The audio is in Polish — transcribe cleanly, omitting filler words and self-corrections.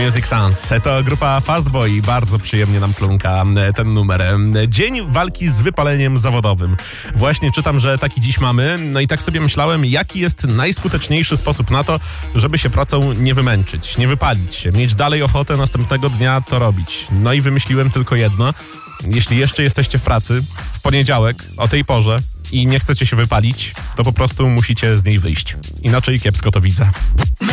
Music Sounds. To grupa Fastboy. Bardzo przyjemnie nam plunka ten numer. Dzień walki z wypaleniem zawodowym. Właśnie czytam, że taki dziś mamy. No i tak sobie myślałem, jaki jest najskuteczniejszy sposób na to, żeby się pracą nie wymęczyć, nie wypalić się, mieć dalej ochotę następnego dnia to robić. No i wymyśliłem tylko jedno. Jeśli jeszcze jesteście w pracy w poniedziałek o tej porze i nie chcecie się wypalić, to po prostu musicie z niej wyjść. Inaczej kiepsko to widzę.